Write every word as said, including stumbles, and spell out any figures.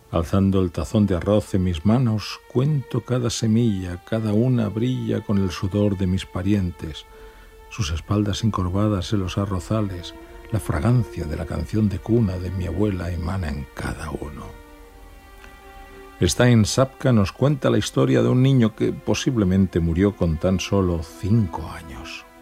Alzando el tazón de arroz en mis manos, cuento cada semilla, cada una brilla con el sudor de mis parientes, sus espaldas encorvadas en los arrozales, la fragancia de la canción de cuna de mi abuela emana en cada uno. Stein Sapka nos cuenta la historia de un niño que posiblemente murió con tan solo cinco años.